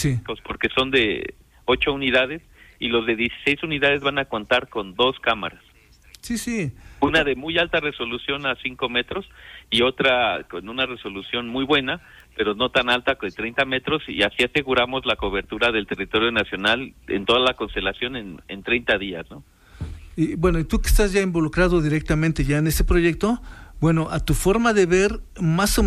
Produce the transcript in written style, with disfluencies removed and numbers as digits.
Sí. pues porque son de 8 unidades y los de 16 unidades van a contar con 2 cámaras. Sí, sí. Una de muy alta resolución a 5 metros y otra con una resolución muy buena, pero no tan alta, que 30 metros, y así aseguramos la cobertura del territorio nacional en toda la constelación en 30 días, ¿no? Y bueno, y tú que estás ya involucrado directamente ya en este proyecto, bueno, a tu forma de ver, más o